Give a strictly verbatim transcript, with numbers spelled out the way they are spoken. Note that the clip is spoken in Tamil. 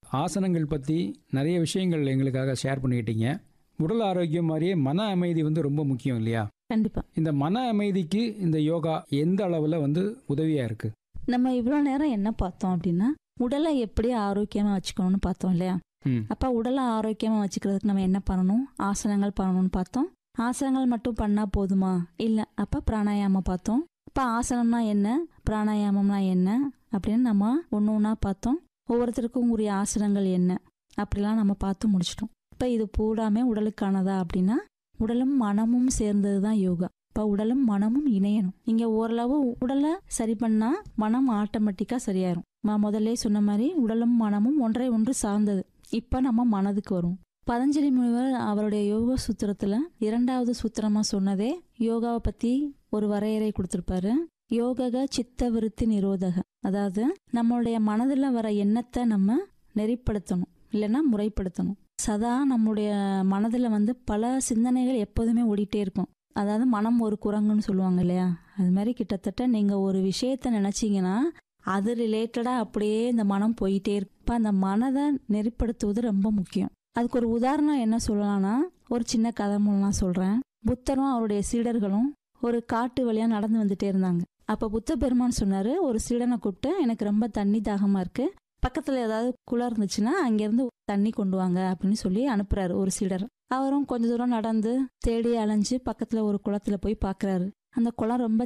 ஆசனங்கள் பற்றி நிறைய விஷயங்கள் எங்களுக்காக ஷேர் பண்ணிக்கிட்டீங்க. உடல் ஆரோக்கியம் மாதிரியே மன அமைதி வந்து ரொம்ப முக்கியம் இல்லையா? கண்டிப்பா. இந்த மன அமைதிக்கு இந்த யோகா எந்த அளவில் வந்து உதவியாக இருக்குது? நம்ம இவ்வளோ நேரம் என்ன பார்த்தோம் அப்படின்னா, உடலை எப்படி ஆரோக்கியமாக வச்சுக்கணும்னு பார்த்தோம் இல்லையா? ம் அப்போ உடலை ஆரோக்கியமாக வச்சுக்கிறதுக்கு நம்ம என்ன பண்ணணும்? ஆசனங்கள் பண்ணணும்னு பார்த்தோம். ஆசனங்கள் மட்டும் பண்ணால் போதுமா? இல்லை. அப்போ பிராணாயாமம் பார்த்தோம். இப்போ ஆசனம்னா என்ன, பிராணாயாமம்னா என்ன அப்படின்னு நம்ம ஒன்று ஒன்றா பார்த்தோம். ஒவ்வொருத்தருக்கும் உரிய ஆசனங்கள் என்ன அப்படிலாம் நம்ம பார்த்து முடிச்சிட்டோம். இப்போ இது பூடாமே உடலுக்கானதா அப்படின்னா, உடலும் மனமும் சேர்ந்தது தான் யோகா. இப்போ உடலும் மனமும் இணையணும். இங்கே ஓரளவு உடலை சரி பண்ணால் மனம் ஆட்டோமேட்டிக்காக சரியாயிரும். நான் முதல்ல சொன்ன மாதிரி உடலும் மனமும் ஒன்றை ஒன்று சார்ந்தது. இப்போ நம்ம மனதுக்கு வரும். பதஞ்சலி முனிவர் அவருடைய யோக சூத்திரத்தில் இரண்டாவது சூத்திரமாக சொன்னதே யோகாவை பற்றி ஒரு வரையறை கொடுத்துருப்பாரு. யோகக சித்த விருத்தி நிரோதக, அதாவது நம்மளுடைய மனதில் வர எண்ணத்தை நம்ம நெறிப்படுத்தணும், இல்லைன்னா முறைப்படுத்தணும். சதா நம்முடைய மனதில் வந்து பல சிந்தனைகள் எப்போதுமே ஓடிட்டே இருக்கும். அதாவது மனம் ஒரு குரங்குன்னு சொல்லுவாங்க இல்லையா? அது மாதிரி கிட்டத்தட்ட நீங்கள் ஒரு விஷயத்த நினச்சிங்கன்னா அது ரிலேட்டடாக அப்படியே இந்த மனம் போயிட்டே இருக்கு. இப்போ அந்த மனதை நெறிப்படுத்துவது ரொம்ப முக்கியம். அதுக்கு ஒரு உதாரணம் என்ன சொல்லலாம்னா, ஒரு சின்ன கதை மூலம் சொல்கிறேன். புத்தரும் அவருடைய சீடர்களும் ஒரு காட்டு வழியாக நடந்து வந்துட்டே இருந்தாங்க. அப்போ புத்த பெருமான் சொன்னார், ஒரு சீடனை கூப்பிட்டு, எனக்கு ரொம்ப தண்ணி தாகமாக இருக்குது, பக்கத்தில் ஏதாவது குளம் இருந்துச்சுன்னா அங்கேருந்து தண்ணி கொண்டு வாங்க அப்படின்னு சொல்லி அனுப்புகிறாரு ஒரு சீடர். அவரும் கொஞ்ச தூரம் நடந்து தேடி அலைஞ்சு பக்கத்தில் ஒரு குளத்தில் போய் பார்க்குறாரு. அந்த குளம் ரொம்ப